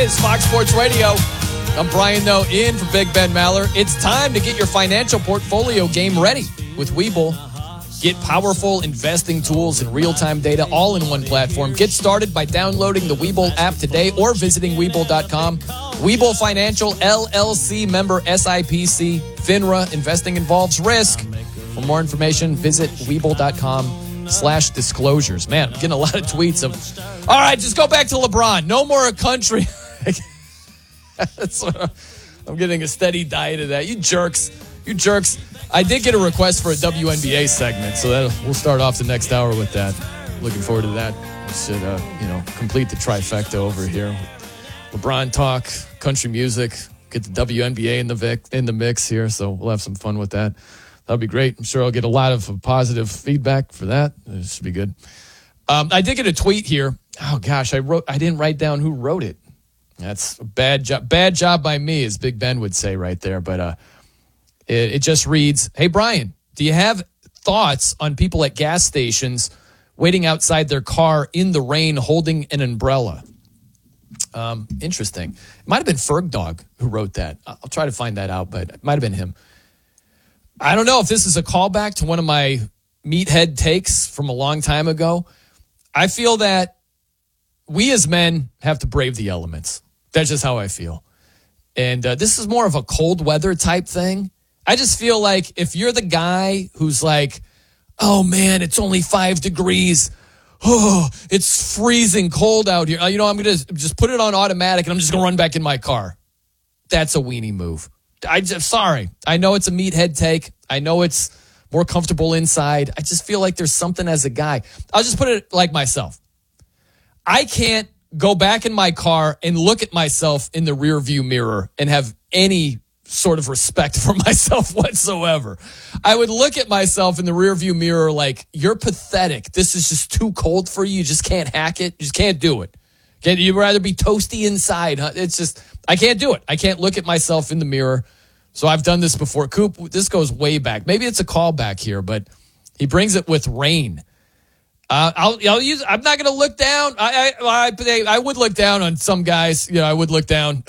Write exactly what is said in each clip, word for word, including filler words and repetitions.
is Fox Sports Radio. I'm Brian Noe in for Big Ben Maller. It's time to get your financial portfolio game ready with Webull. Get powerful investing tools and real-time data all in one platform. Get started by downloading the Webull app today or visiting Webull dot com. Webull Financial, L L C, member S I P C, FINRA. Investing involves risk. For more information, visit Webull dot com slash disclosures. Man, I'm getting a lot of tweets of, all right, just go back to LeBron. No more a country. That's what I'm getting a steady diet of that. You jerks. You jerks. I did get a request for a W N B A segment, so that we'll start off the next hour with that. Looking forward to that. We should, uh, you know, complete the trifecta over here. LeBron talk, country music, get the W N B A in the vic, in the mix here, so we'll have some fun with that. That'll be great. I'm sure I'll get a lot of positive feedback for that. It should be good. Um, I did get a tweet here. Oh gosh, I wrote. I didn't write down who wrote it. That's a bad job. Bad job by me, as Big Ben would say right there. But uh, it, it just reads, "Hey Brian, do you have thoughts on people at gas stations waiting outside their car in the rain holding an umbrella?" Um, interesting. It might have been Ferg Dog who wrote that. I'll try to find that out, but it might have been him. I don't know if this is a callback to one of my meathead takes from a long time ago. I feel that we as men have to brave the elements. That's just how I feel. And uh, this is more of a cold weather type thing. I just feel like if you're the guy who's like, oh man, it's only five degrees. Oh, it's freezing cold out here. Uh, you know, I'm going to just put it on automatic and I'm just going to run back in my car. That's a weenie move. I just, sorry. I know it's a meathead take. I know it's more comfortable inside. I just feel like there's something as a guy. I'll just put it like myself. I can't go back in my car and look at myself in the rear view mirror and have any sort of respect for myself whatsoever. I would look at myself in the rear view mirror like, you're pathetic. This is just too cold for you. You just can't hack it. You just can't do it. Can't, you'd rather be toasty inside. Huh? It's just, I can't do it. I can't look at myself in the mirror. So I've done this before. Coop, this goes way back. Maybe it's a callback here, but he brings it with rain. Uh, I'll, I'll use. I'm not going to look down. I, I, I, I would look down on some guys. You know, I would look down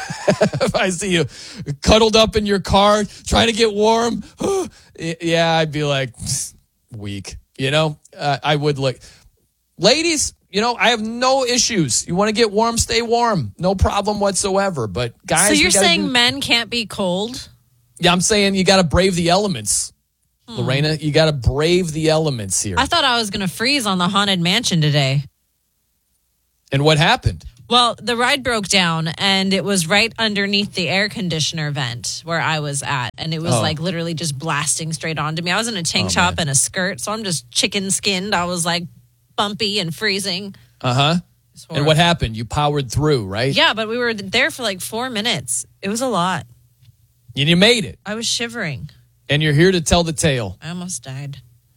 if I see you cuddled up in your car trying to get warm. Yeah, I'd be like weak. You know, uh, I would look. Ladies, you know, I have no issues. You want to get warm, stay warm, no problem whatsoever. But guys, so you're saying do, men can't be cold? Yeah, I'm saying you got to brave the elements. Hmm. Lorena, you got to brave the elements here. I thought I was going to freeze on the Haunted Mansion today. And what happened? Well, the ride broke down, and it was right underneath the air conditioner vent where I was at. And it was oh. like literally just blasting straight onto me. I was in a tank oh, top man. and a skirt, so I'm just chicken skinned. I was like bumpy and freezing. Uh-huh. And what happened? You powered through, right? Yeah, but we were there for like four minutes. It was a lot. And you made it. I was shivering. And you're here to tell the tale. I almost died.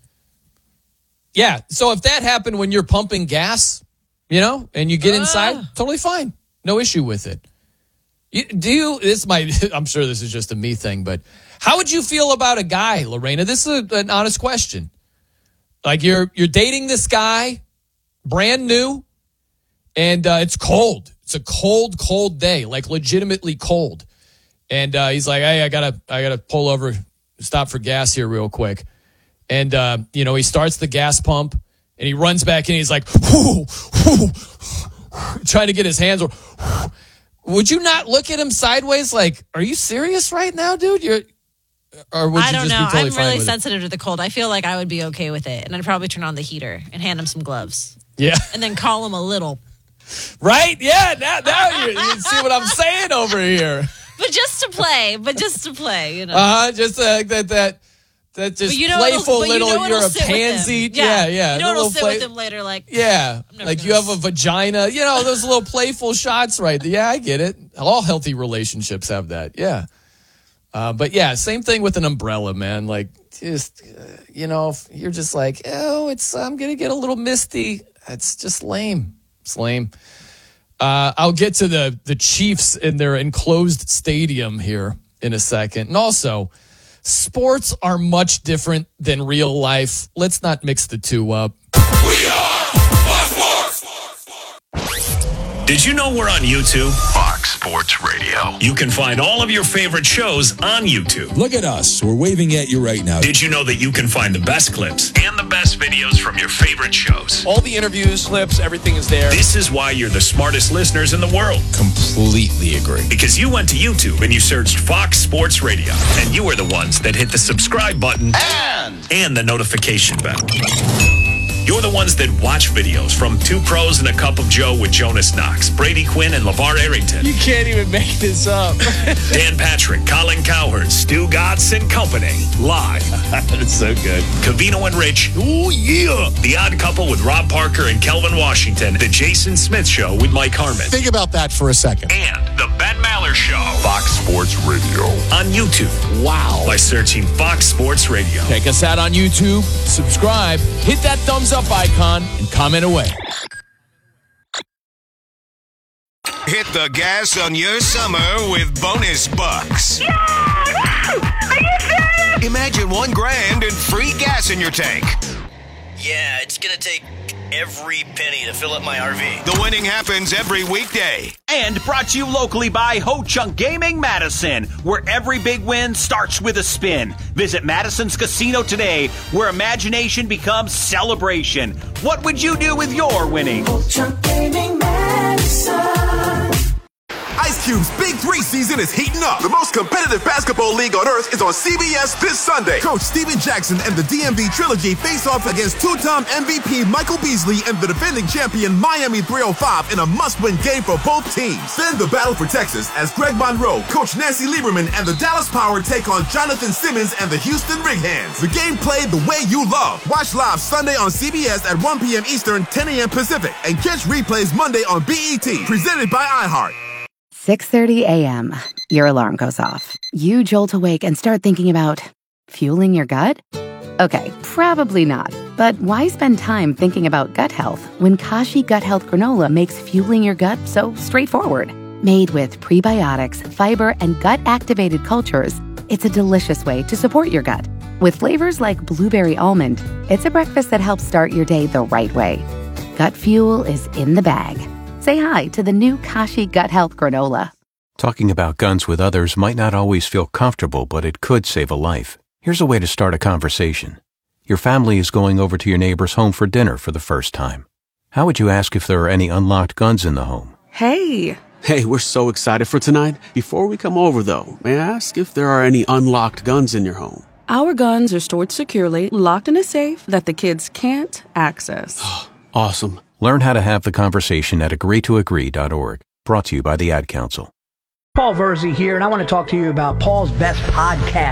Yeah. So if that happened when you're pumping gas, you know, and you get uh. inside, totally fine. No issue with it. You, do you, this might, I'm sure this is just a me thing, but how would you feel about a guy, Lorena? This is a, an honest question. Like you're, you're dating this guy, brand new, and uh, it's cold. It's a cold, cold day, like legitimately cold. And uh, he's like, hey, I gotta, I gotta pull over, stop for gas here real quick. And, uh, you know, he starts the gas pump and he runs back in. He's like, whoo, whoo, trying to get his hands over. Would you not look at him sideways like, are you serious right now, dude? You're, or would I you don't just know. be totally I'm fine really with sensitive it? to the cold. I feel like I would be okay with it. And I'd probably turn on the heater and hand him some gloves. Yeah. And then call him a little. Right? Yeah. Now, now you see what I'm saying over here. But just to play, but just to play, you know. Uh-huh, just uh, that, that, that just you know playful little, you know you're a pansy. Yeah, yeah. yeah. You know what'll sit play- with him later, like. Yeah, like you have a vagina, you know, those little playful shots right there. Yeah, I get it. All healthy relationships have that, yeah. Uh, but yeah, same thing with an umbrella, man. Like, just, uh, you know, if you're just like, oh, it's, I'm going to get a little misty. It's just lame. It's lame. Uh, I'll get to the, the Chiefs in their enclosed stadium here in a second. And also, sports are much different than real life. Let's not mix the two up. We are Fox Sports. Did you know we're on YouTube? Fox Sports Radio. You can find all of your favorite shows on YouTube. Look at us. We're waving at you right now. Did you know that you can find the best clips and the best videos from your favorite shows? All the interviews, clips, everything is there. This is why you're the smartest listeners in the world. Completely agree. Because you went to YouTube and you searched Fox Sports Radio. And you were the ones that hit the subscribe button And, and the notification bell. You're the ones that watch videos from Two Pros and a Cup of Joe with Jonas Knox, Brady Quinn, and LeVar Arrington. You can't even make this up. Dan Patrick, Colin Cowherd, Stu Gatz and Company. Live. That's so good. Covino and Rich. Oh, yeah. The Odd Couple with Rob Parker and Kelvin Washington. The Jason Smith Show with Mike Harmon. Think about that for a second. And The Ben Maller Show. Fox Sports Radio. On YouTube. Wow. By searching Fox Sports Radio. Check us out on YouTube, subscribe, hit that thumbs up icon, and comment away. Hit the gas on your summer with bonus bucks. Yeah! Are you serious? Imagine one grand and free gas in your tank. Yeah, it's gonna take every penny to fill up my R V. The winning happens every weekday. And brought to you locally by Ho Chunk Gaming Madison, where every big win starts with a spin. Visit Madison's Casino today, where imagination becomes celebration. What would you do with your winnings? Ho Chunk Gaming Madison. Ice Cube's Big Three season is heating up. The most competitive basketball league on earth is on C B S this Sunday. Coach Steven Jackson and the D M V Trilogy face off against two-time M V P Michael Beasley and the defending champion Miami three oh five in a must-win game for both teams. Then the battle for Texas as Greg Monroe, Coach Nancy Lieberman, and the Dallas Power take on Jonathan Simmons and the Houston Rig Hands. The game played the way you love. Watch live Sunday on C B S at one p.m. Eastern, ten a.m. Pacific, and catch replays Monday on B E T. Presented by iHeart. six thirty a.m. Your alarm goes off. You jolt awake and start thinking about fueling your gut? Okay, probably not. But why spend time thinking about gut health when Kashi Gut Health Granola makes fueling your gut so straightforward? Made with prebiotics, fiber, and gut-activated cultures, it's a delicious way to support your gut. With flavors like blueberry almond, it's a breakfast that helps start your day the right way. Gut fuel is in the bag. Say hi to the new Kashi Gut Health Granola. Talking about guns with others might not always feel comfortable, but it could save a life. Here's a way to start a conversation. Your family is going over to your neighbor's home for dinner for the first time. How would you ask if there are any unlocked guns in the home? Hey! Hey, we're so excited for tonight. Before we come over, though, may I ask if there are any unlocked guns in your home? Our guns are stored securely, locked in a safe that the kids can't access. Awesome. Learn how to have the conversation at agree to agree dot org. Brought to you by the Ad Council. Paul Verzi here, and I want to talk to you about Paul's Best Podcast.